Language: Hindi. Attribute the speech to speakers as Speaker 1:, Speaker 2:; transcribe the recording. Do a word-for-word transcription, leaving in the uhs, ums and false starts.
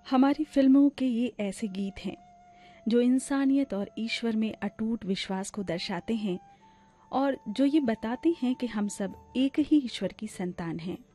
Speaker 1: हमारी फिल्मों के ये ऐसे गीत हैं जो इंसानियत और ईश्वर में अटूट विश्वास को दर्शाते हैं और जो ये बताते हैं कि हम सब एक ही ईश्वर की संतान हैं।